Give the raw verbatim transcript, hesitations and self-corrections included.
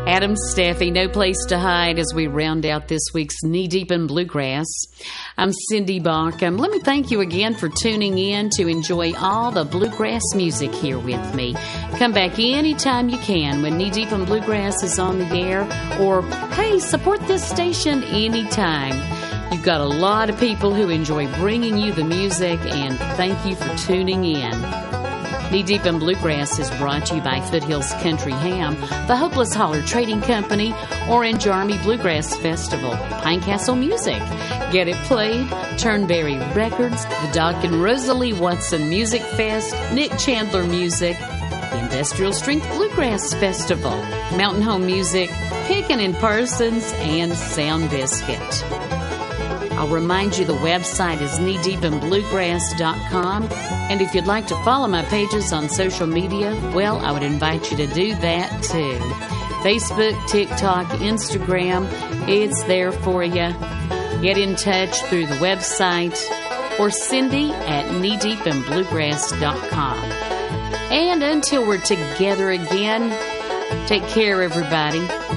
Adam Staffy, No Place to Hide, as we round out this week's Knee Deep in Bluegrass. I'm Cindy Bach. Um, let me thank you again for tuning in to enjoy all the bluegrass music here with me. Come back anytime you can when Knee Deep in Bluegrass is on the air, or, hey, support this station anytime. You've got a lot of people who enjoy bringing you the music, and thank you for tuning in. Knee Deep in Bluegrass is brought to you by Foothills Country Ham, the Hopeless Holler Trading Company, Orange Army Bluegrass Festival, Pinecastle Music, Get It Played, Turnberry Records, the Doc and Rosalie Watson Music Fest, Nick Chandler Music, the Industrial Strength Bluegrass Festival, Mountain Home Music, Pickin' and Parsons, and Sound Biscuit. I'll remind you the website is knee deep in bluegrass dot com, and if you'd like to follow my pages on social media, well, I would invite you to do that too. Facebook, TikTok, Instagram, it's there for you. Get in touch through the website or Cindy at knee deep in bluegrass dot com. And until we're together again, take care, everybody.